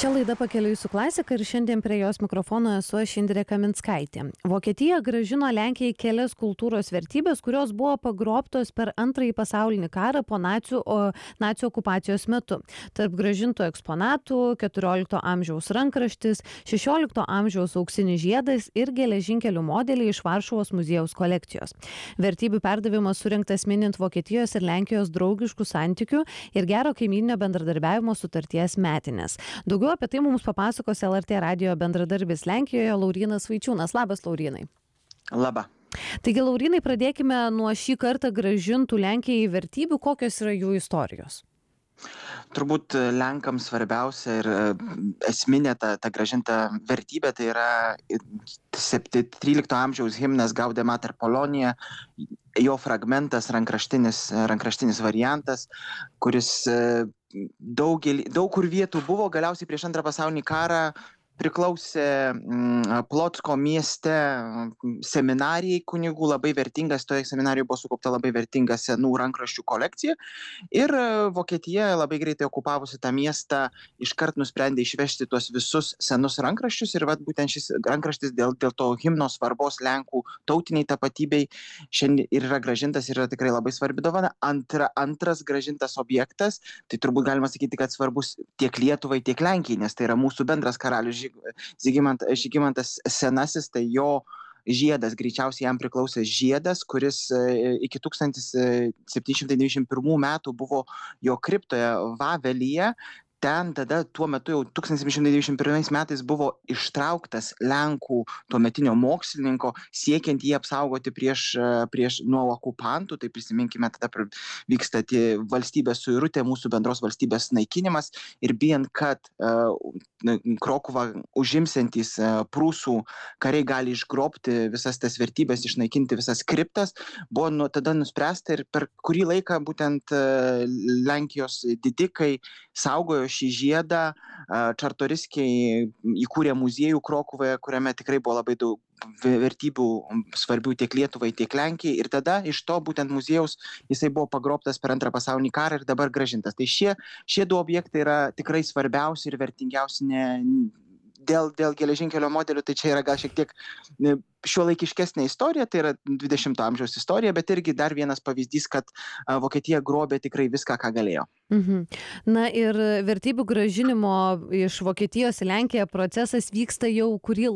Čia laida Pakeliui su klasika ir šiandien prie jos mikrofono esu aš Indrė Kaminskaitė. Vokietija grąžino Lenkijai kelias kultūros vertybės, kurios buvo pagrobtos per Antrąjį pasaulinį karą po nacių okupacijos metu. Tarp grąžintų eksponatų 14 amžiaus rankraštis, 16 amžiaus auksinis žiedas ir geležinkelių modeliai iš Varšuvos muziejaus kolekcijos. Vertybių perdavimas surinktas minint Vokietijos ir Lenkijos draugiškų santykių ir gero kaimyninio bendradarbiavimo sutarties metines. Daugiau apie tai mums papasakos LRT radijo bendradarbis Lenkijoje Laurynas Vaičiūnas. Labas, Laurynai. Labą. Taigi, Laurynai, pradėkime nuo šį kartą grąžintų Lenkijai vertybių. Kokios yra jų istorijos? Turbūt Lenkams svarbiausia ir esminė ta grąžinta vertybė, tai yra 13 amžiaus himnas Gaude Mater Polonia, jo fragmentas, rankraštinis variantas, kuris daug kur vietų buvo, galiausiai prieš Antrą pasaulinį karą priklausė Plotsko mieste seminarijai kunigų, labai vertingas, toje seminarijoje buvo sukaupta labai vertinga senų rankraščių kolekcija ir Vokietija labai greitai okupavusi tą miestą iškart nusprendė išvežti tuos visus senus rankraščius ir būtent šis rankraštis dėl to himno svarbos Lenkų tautiniai tapatybei šiandien ir yra grąžintas ir yra tikrai labai svarbi dovana. Antras grąžintas objektas, tai turbūt galima sakyti, kad svarbus tiek Lietuvai, tiek Lenkijai, nes tai yra mūsų bendras karalius Žygimantas Senasis, tai jo žiedas, greičiausiai jam priklausė žiedas, kuris iki 1791 metų buvo jo kriptoje Vavelyje. Ten tada tuo metu jau 1791 metais buvo ištrauktas Lenkų tuometinio mokslininko, siekiant jį apsaugoti prieš nuo okupantų. Tai prisiminkime, tada vyksta valstybės suirutė, mūsų bendros valstybės naikinimas ir bijant, kad Krokuvą užimsiantys prūsų kariai gali išgrobti visas tas vertybės, išnaikinti visas kriptas, buvo tada nuspręsta ir per kurį laiką būtent Lenkijos didikai saugojo šį žiedą. Čartoriskiai įkūrė muziejų Krokuvoje, kuriame tikrai buvo labai daug vertybių svarbių tiek Lietuvai, tiek Lenkijai. Ir tada iš to būtent muziejaus jisai buvo pagrobtas per Antrą pasaulinį karą ir dabar grąžintas. Tai šie du objektai yra tikrai svarbiausi ir vertingiausi dėl geležinkelio modelių. Tai čia yra gal šiek tiek šiuolaikiškesnė istorija, tai yra 20 amžiaus istorija, bet irgi dar vienas pavyzdys, kad Vokietija grobė tikrai viską, ką galėjo. Na ir vertybių grąžinimo iš Vokietijos į Lenkiją procesas vyksta jau kurį